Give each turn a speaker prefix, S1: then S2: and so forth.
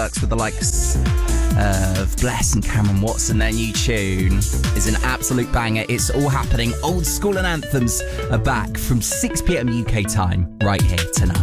S1: Works with the likes of Bless and Cameron Watson. Their new tune is an absolute banger. It's all happening. Old School and Anthems are back from 6 p.m. UK time right here tonight.